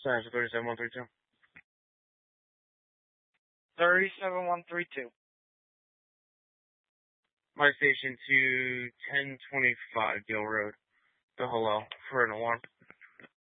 Sorry, 37132. 37132. My station to 1025 Gill Road. The hello for an alarm.